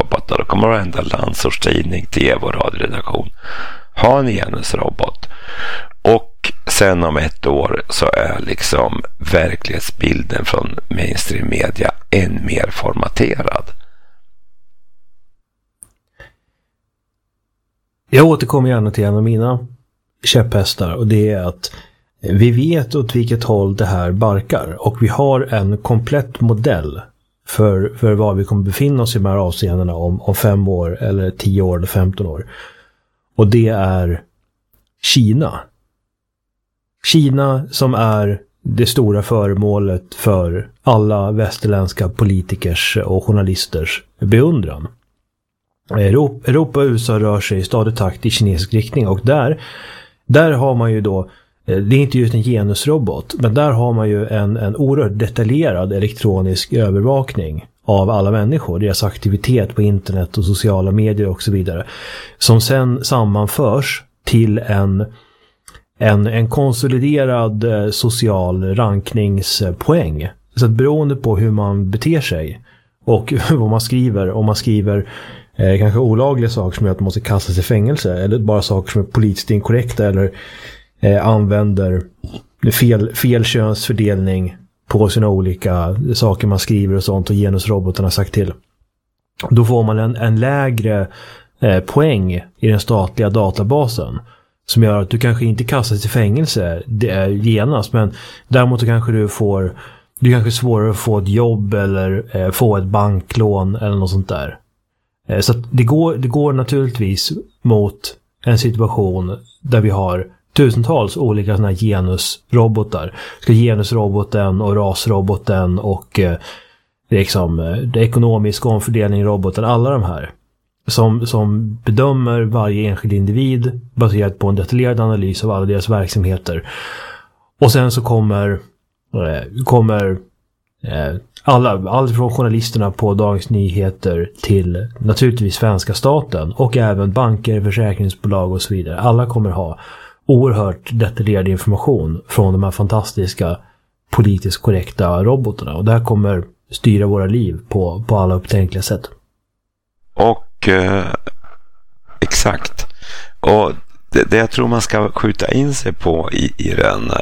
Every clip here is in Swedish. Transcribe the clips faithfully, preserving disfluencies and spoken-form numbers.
genusrobotar. Då kommer varenda landsortstidning, tv och radioredaktion ha en genusrobot. Och sen om ett år så är liksom verklighetsbilden från mainstream media än mer formaterad. Jag återkommer gärna till en av mina käpphästar, och det är att vi vet åt vilket håll det här barkar, och vi har en komplett modell för, för var vi kommer befinna oss i de här avseendena om, om fem år eller tio år eller femton år. Och det är Kina. Kina som är det stora föremålet för alla västerländska politikers och journalisters beundran. Europa, Europa och U S A rör sig i stadig takt i kinesisk riktning, och där, där har man ju då, det är inte just en genusrobot, men där har man ju en, en oerhört detaljerad elektronisk övervakning av alla människor, deras aktivitet på internet och sociala medier och så vidare, som sen sammanförs till en, en, en konsoliderad social rankningspoäng. Så att beroende på hur man beter sig och vad man skriver, om man skriver eh, kanske olagliga saker som gör att man måste kastas i fängelse, eller bara saker som är politiskt inkorrekta, eller eh, använder fel, fel könsfördelning på sina olika saker man skriver och sånt, och genusroboten har sagt till, då får man en, en lägre eh, poäng i den statliga databasen, som gör att du kanske inte kastas i fängelse det är genast, men däremot kanske du får, det är kanske svårare att få ett jobb eller eh, få ett banklån eller något sånt där. Eh, så att det går, det går naturligtvis mot en situation där vi har tusentals olika såna här genusrobotar. Ska genusroboten och rasroboten och eh, liksom det ekonomiska omfördelning-roboten, alla de här som, som bedömer varje enskild individ baserat på en detaljerad analys av alla deras verksamheter. Och sen så kommer eh, kommer eh, alla, allt från journalisterna på Dagens Nyheter till naturligtvis svenska staten och även banker, försäkringsbolag och så vidare. Alla kommer ha oerhört detaljerad information från de här fantastiska politiskt korrekta robotarna, och det här kommer styra våra liv på, på alla upptänkliga sätt. Och eh, exakt. Och det, det jag tror man ska skjuta in sig på i, i den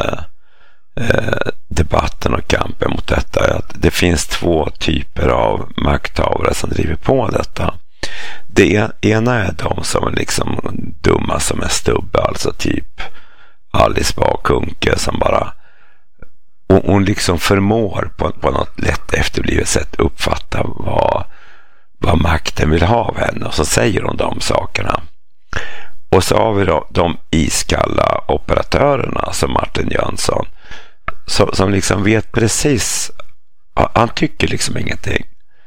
eh, debatten och kampen mot detta är att det finns två typer av makthavare som driver på detta. Det ena är de som är liksom dumma som är stubbe, alltså typ Alice Bah Kuhnke, som bara hon, hon liksom förmår på, på något lätt efterblivet sätt uppfatta vad, vad makten vill ha av henne, och så säger hon de sakerna. Och så har vi då de iskalla operatörerna som Martin Jönsson, som, som liksom vet precis, han tycker liksom ingenting.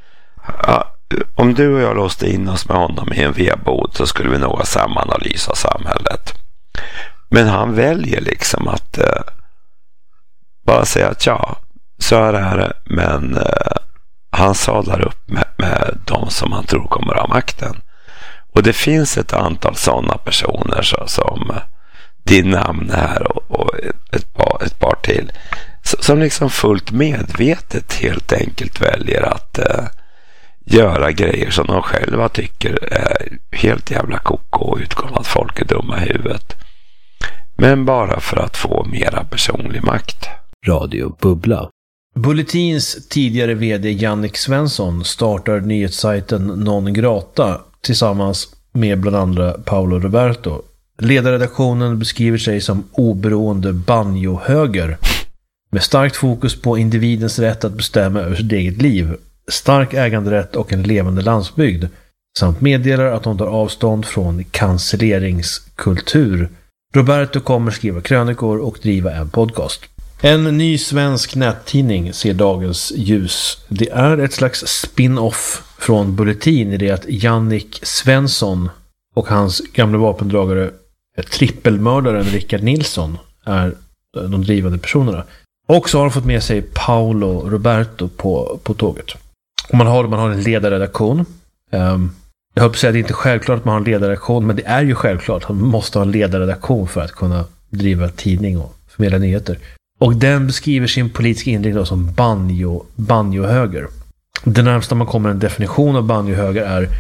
Om du och jag låste in oss med honom i en vedbod så skulle vi nog ha samma analys av samhället. Men han väljer liksom att eh, bara säga att ja, så är det här, men eh, han sadlar upp med, med de som han tror kommer ha makten. Och det finns ett antal sådana personer så, som eh, din namn här och, och ett, par, ett par till, så, som liksom fullt medvetet helt enkelt väljer att eh, göra grejer som de själva tycker är helt jävla koko och utgår att folk är dumma i huvudet. Men bara för att få mera personlig makt. Radio Bubbla. Bulletins tidigare vd Jannik Svensson startar nyhetssajten Non Grata tillsammans med bland andra Paolo Roberto. Ledarredaktionen beskriver sig som oberoende banjohöger med starkt fokus på individens rätt att bestämma över sitt eget liv, stark äganderätt och en levande landsbygd, samt meddelar att de tar avstånd från cancelleringskultur. Roberto kommer skriva krönikor och driva en podcast. En ny svensk nättidning ser dagens ljus. Det är ett slags spin-off från Bulletin i det att Jannik Svensson och hans gamla vapendragare trippelmördaren Rickard Nilsson är de drivande personerna. Och så har de fått med sig Paolo Roberto på, på tåget. Och man har, man har en ledarredaktion. Um, jag hoppas att det är inte självklart att man har en ledarredaktion, men det är ju självklart att man måste ha en ledarredaktion för att kunna driva tidning och förmedla nyheter. Och den beskriver sin politiska inriktning som banjo, banjohöger. Det närmsta man kommer en definition av banjohöger är